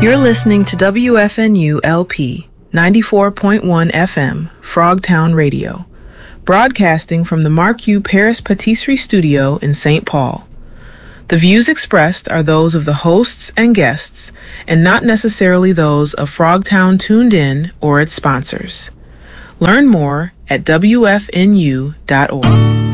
You're listening to WFNU LP 94.1 FM, Frogtown Radio, broadcasting from the Mark U. Paris Patisserie Studio in St. Paul. The views expressed are those of the hosts and guests, and not necessarily those of Frogtown Tuned In or its sponsors. Learn more at WFNU.org.